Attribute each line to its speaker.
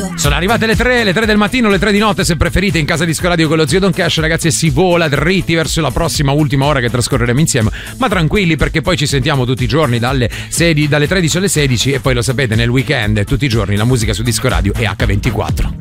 Speaker 1: Radio.
Speaker 2: Sono arrivate le 3 del mattino, le 3 di notte se preferite, in casa Disco Radio con lo Zio Don Cash, ragazzi, e si vola dritti verso la prossima ultima ora che trascorreremo insieme, ma tranquilli perché poi ci sentiamo tutti i giorni dalle 13 alle 16 e poi lo sapete, nel weekend tutti i giorni la musica su Disco Radio e H24.